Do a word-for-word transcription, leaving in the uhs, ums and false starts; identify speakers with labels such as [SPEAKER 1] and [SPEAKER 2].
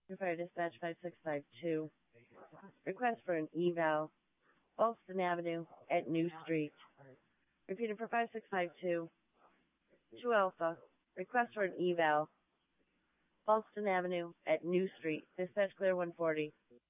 [SPEAKER 1] Fire Dispatch five six five two. Request for an eval. Ballston Avenue at New Street. Repeated for five six five two. two Alpha. Request for an eval. Ballston Avenue at New Street. Dispatch clear one forty.